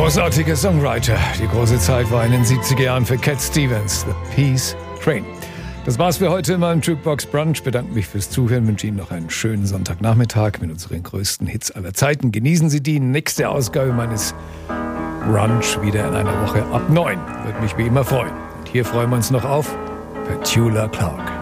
Großartige Songwriter. Die große Zeit war in den 70er Jahren für Cat Stevens, The Peace Train. Das war's für heute in meinem Jukebox Brunch. Bedanke mich fürs Zuhören, wünsche Ihnen noch einen schönen Sonntagnachmittag mit unseren größten Hits aller Zeiten. Genießen Sie die nächste Ausgabe meines Brunch wieder in einer Woche ab 9. Würde mich wie immer freuen. Und hier freuen wir uns noch auf Petula Clark.